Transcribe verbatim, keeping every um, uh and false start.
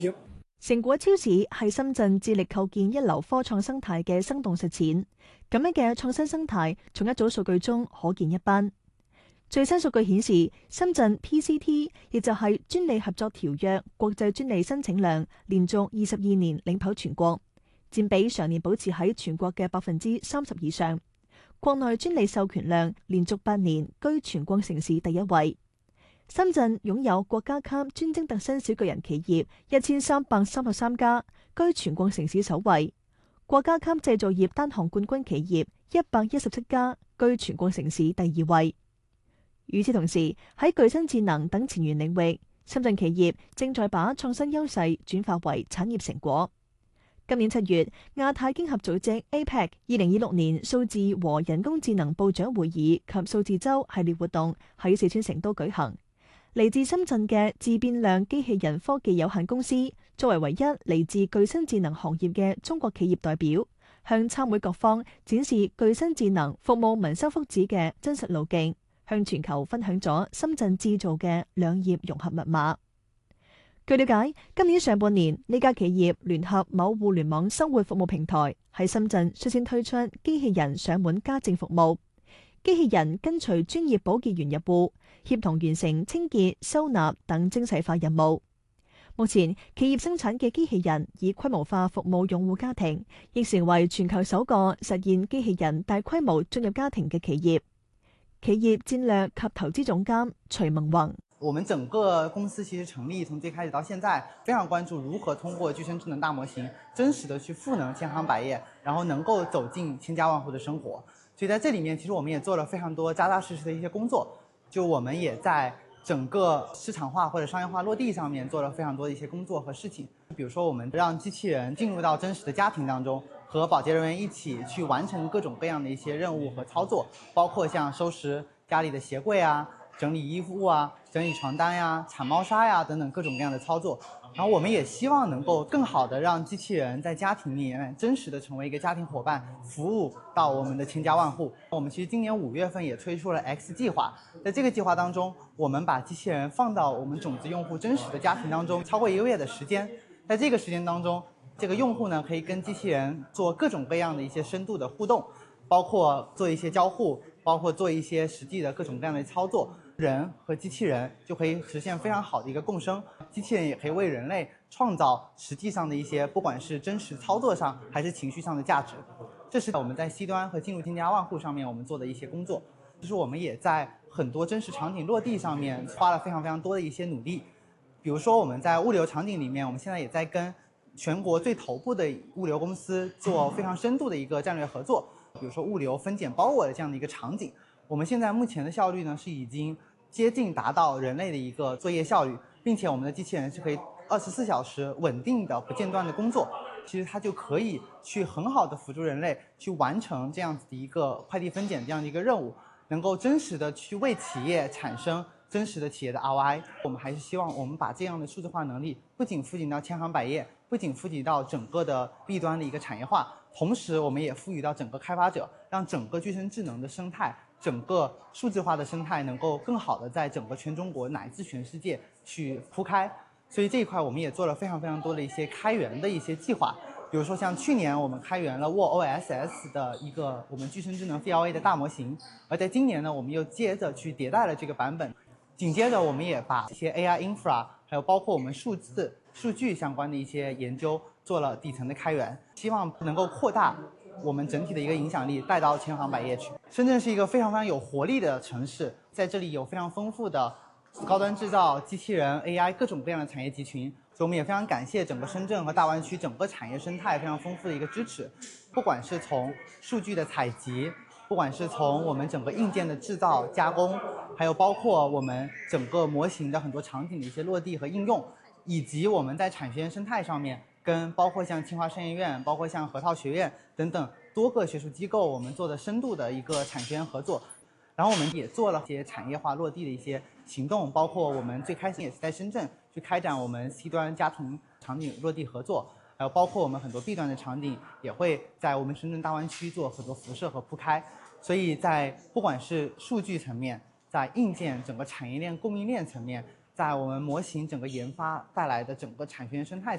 成果超市係深圳致力構建一流科創生態嘅生動實踐，咁樣嘅創新生態從一組數據中可見一斑。最新數據顯示，深圳 P C T 亦就係專利合作條約國際專利申請量連續二十二年領跑全國，佔比常年保持喺全國嘅百分之三十以上。國內專利授權量連續八年居全國城市第一位。深圳擁有國家級專精特新小巨人企業一千三百三十三家，居全國城市首位；國家級製造業單項冠軍企業一百一十七家，居全國城市第二位。與此同時，喺具身智能等前沿領域，深圳企業正在把創新優勢轉化為產業成果。今年七月，亞太經合組織 A P E C 二零二六年數字和人工智能部長會議及數字周系列活動喺四川成都舉行。嚟自深圳嘅自變量機器人科技有限公司，作為唯一嚟自具身智能行業嘅中國企業代表，向參會各方展示具身智能服務民生福祉嘅真實路徑，向全球分享咗深圳製造嘅兩業融合密碼。據了解，今年上半年呢家企業聯合某互聯網生活服務平台，喺深圳率先推出機器人上門家政服務。機器人跟隨專業保潔員入戶，協同完成清潔、收納等精細化任務。目前，企業生產嘅機器人以規模化服務用戶家庭，亦成為全球首個實現機器人大規模進入家庭嘅企業。企業戰略及投資總監徐萌宏： 我們整個公司其實成立從最開始到現在，非常關注如何通過具身智能大模型，真實的去賦能千行百業，然後能夠走進千家萬戶的生活。所以在這裡面，其實我們也做了非常多扎扎實實的一些工作。就我們也在整個市場化或者商業化落地上面做了非常多的一些工作和事情。比如說，我們讓機器人進入到真實的家庭當中，和保潔人員一起去完成各種各樣的一些任務和操作，包括像收拾家裡的鞋櫃啊、整理衣服啊、整理床單呀、鏟貓砂呀等等各種各樣的操作。然後我們也希望能夠更好的讓機器人在家庭裡面真實的成為一個家庭夥伴，服務到我們的千家萬戶。我們其實今年五月份也推出了 X 計劃，在這個計劃當中，我們把機器人放到我們種子用戶真實的家庭當中，超過一個月的時間。在這個時間當中，這個用戶呢可以跟機器人做各種各樣的一些深度的互動，包括做一些交互，包括做一些實際的各種各樣的操作。人和機器人就可以實現非常好的一個共生，機器人也可以為人類創造實際上的一些，不管是真實操作上還是情緒上的價值。這是我們在 C 端和進入千家萬戶上面我們做的一些工作。就是我們也在很多真實場景落地上面花了非常非常多的一些努力。比如說我們在物流場景裡面，我們現在也在跟全國最頭部的物流公司做非常深度的一個戰略合作。比如說物流分揀包裹的這樣的一個場景，我們現在目前的效率呢是已經接近達到人類的一個作業效率，並且我們的機器人是可以二十四小時穩定的不間斷的工作，其實它就可以去很好的輔助人類去完成這樣子的一個快遞分揀這樣的一個任務，能夠真實的去為企業產生真實的企業的 R O I。我們還是希望我們把這樣的數字化能力不僅賦予到千行百業，不僅賦予到整個的 B 端的一個產業化，同時我們也賦予到整個開發者，讓整個具身智能的生態，整個數字化的生態能夠更好的在整個全中國乃至全世界去鋪開。所以這一塊我們也做了非常非常多的一些開源的一些計劃，比如說像去年我們開源了 WorldOS 的一個我們具身智能 V L A 的大模型，而在今年呢，我們又接着去迭代了這個版本，緊接着我們也把一些 A I infra，還有包括我們數字數據相關的一些研究做了底層的開源，希望能夠擴大我們整體的一個影響力帶到千行百業去。深圳是一個非常非常有活力的城市，在這裡有非常豐富的高端製造、機器人、A I 各種各樣的產業集群，所以我們也非常感謝整個深圳和大灣區整個產業生態非常豐富的一個支持。不管是從數據的採集，不管是從我們整個硬件的製造加工，還有包括我們整個模型的很多場景的一些落地和應用，以及我們在產學研生態上面跟包括像清華商業院、包括像核桃學院等等多個學術機構，我們做的深度的一個產學研合作。然後我們也做了一些產業化落地的一些行動，包括我們最開始也是在深圳去開展我們 C 端家庭場景落地合作，還有包括我們很多 B 端的場景也會在我們深圳大灣區做很多輻射和鋪開。所以在不管是數據層面，在硬件整個產業鏈供應鏈層面， 在我们模型整个研发带来的整个产学研生态